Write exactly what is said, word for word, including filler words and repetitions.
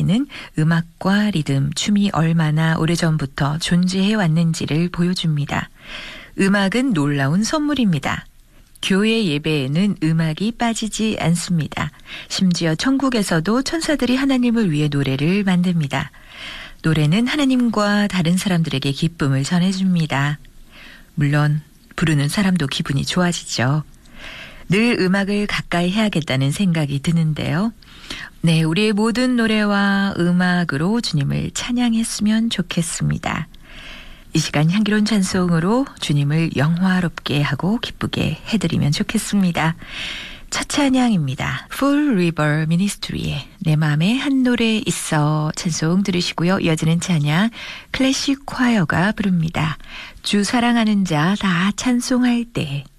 노래는 음악과 리듬, 춤이 얼마나 오래전부터 존재해 왔는지를 보여줍니다. 음악은 놀라운 선물입니다. 교회 예배에는 음악이 빠지지 않습니다. 심지어 천국에서도 천사들이 하나님을 위해 노래를 만듭니다. 노래는 하나님과 다른 사람들에게 기쁨을 전해줍니다. 물론 부르는 사람도 기분이 좋아지죠. 늘 음악을 가까이 해야겠다는 생각이 드는데요. 네, 우리의 모든 노래와 음악으로 주님을 찬양했으면 좋겠습니다. 이 시간 향기로운 찬송으로 주님을 영화롭게 하고 기쁘게 해드리면 좋겠습니다. 첫 찬양입니다. Full River Ministry의 내 맘에 한 노래 있어 찬송 들으시고요. 이어지는 찬양 클래식 콰이어가 부릅니다. 주 사랑하는 자 다 찬송할 때.